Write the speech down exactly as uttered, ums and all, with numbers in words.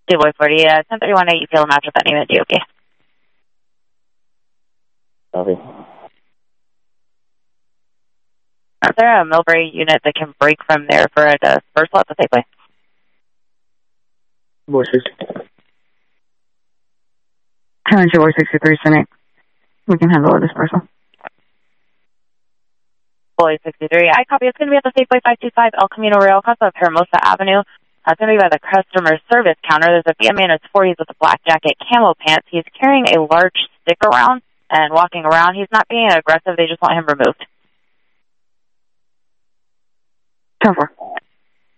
Boy forty, uh, ten thirty-one eight, you feel a match with that name at D O K. Copy. Is there a Millbrae unit that can break from there for a dispersal at the Safeway? Boy six. Challenge Boy sixty-three, Senate. We can handle a dispersal. Boy sixty-three, I copy. It's going to be at the Safeway five two five El Camino Real across of Hermosa Avenue. Uh, it's going to be by the customer service counter. There's a man in his forties with a black jacket, camo pants. He's carrying a large stick around and walking around. He's not being aggressive. They just want him removed. ten four.